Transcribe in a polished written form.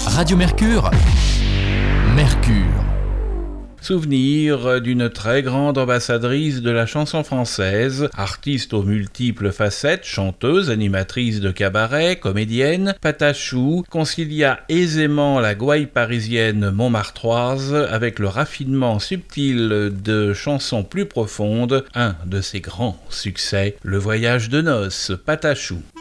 Radio Mercure. Mercure. Souvenir d'une très grande ambassadrice de la chanson française, artiste aux multiples facettes, chanteuse, animatrice de cabaret, comédienne, Patachou concilia aisément la gouaille parisienne montmartroise avec le raffinement subtil de chansons plus profondes, un de ses grands succès, Le Voyage de noces, Patachou.